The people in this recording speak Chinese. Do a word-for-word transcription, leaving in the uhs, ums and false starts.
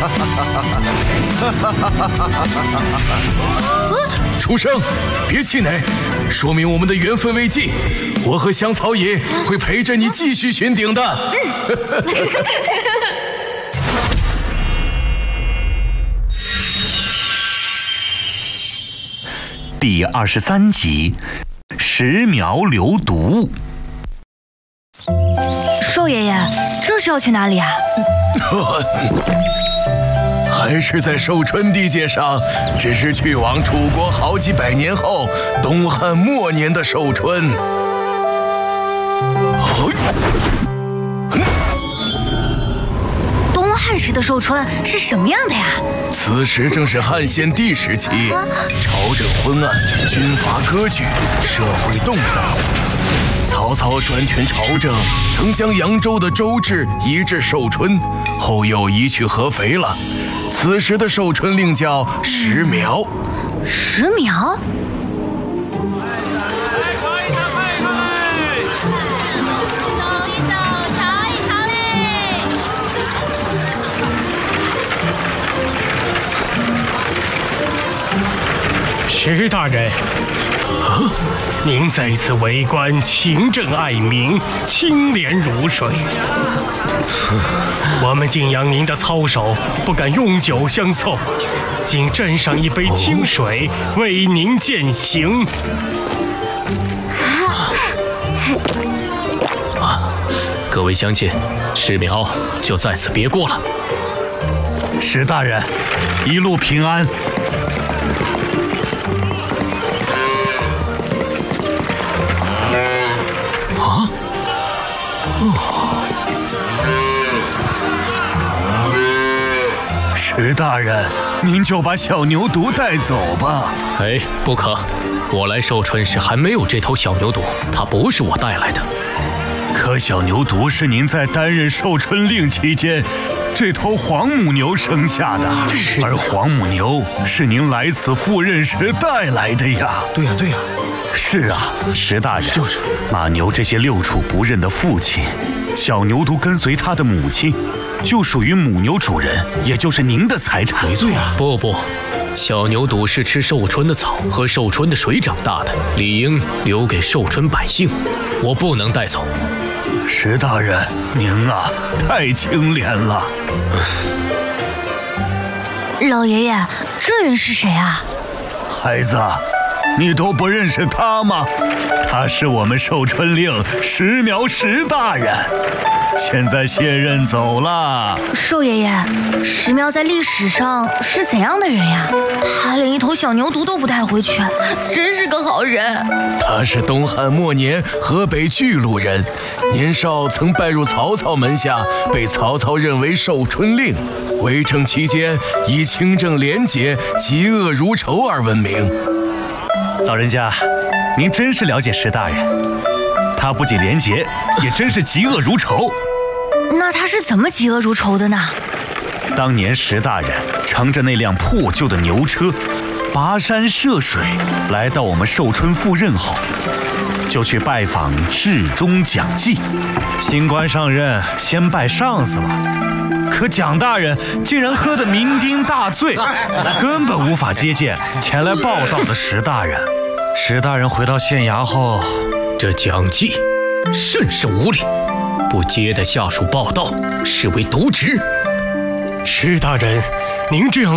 书生，别气馁，说明我们的缘分未尽。我和香草爷会陪着你继续寻顶的。嗯第二十三集，石苗流毒。 寿爷爷，这是要去哪里啊？ 还是在寿春地界上，只是去往楚国好几百年后东汉末年的寿春。 东汉时的寿春是什么样的呀？ 此时正是汉献帝时期，朝政昏暗，军阀割据，社会动荡。曹操专权朝政，曾将扬州的州治移至寿春，后又移去合肥了。此时的寿春令叫石苗。 石苗？ 石大人，啊，您在此为官勤政爱民，清廉如水。我们敬仰您的操守，不敢用酒相送，仅斟上一杯清水，为您饯行。 啊，各位乡亲，石苗就在此别过了。 石大人，一路平安。 啊！ 石大人，您就把小牛犊带走吧。 哎，不可！我来寿春时还没有这头小牛犊，它不是我带来的。 可小牛犊是您在担任寿春令期间，这头黄母牛生下的，而黄母牛是您来此赴任时带来的呀。 对呀，对呀。 是啊，石大人，就是马牛这些六畜不认的父亲，小牛犊跟随他的母亲，就属于母牛主人，也就是您的财产。 没罪啊！ 不不，小牛犊是吃寿春的草和寿春的水长大的，理应留给寿春百姓，我不能带走。 石大人，您啊，太清廉了。 老爷爷，这人是谁啊？ 孩子，你都不认识他吗？他是我们寿春令石苗石大人，现在卸任走了。 寿爷爷，石苗在历史上是怎样的人呀？他连一头小牛犊都不带回去，真是个好人。 他是东汉末年河北巨鹿人，年少曾拜入曹操门下，被曹操任为寿春令。为政期间以清正廉洁、嫉恶如仇而闻名。 老人家，您真是了解石大人，他不仅廉洁，也真是嫉恶如仇。 那他是怎么嫉恶如仇的呢？ 当年石大人乘着那辆破旧的牛车，跋山涉水来到我们寿春赴任后，就去拜访侍中蒋济。新官上任，先拜上司嘛。可蒋大人竟然喝得酩酊大醉，根本无法接见前来报道的石大人。石大人回到县衙后， 这蒋济甚是无礼，不接待下属报道，视为渎职。 石大人，您这样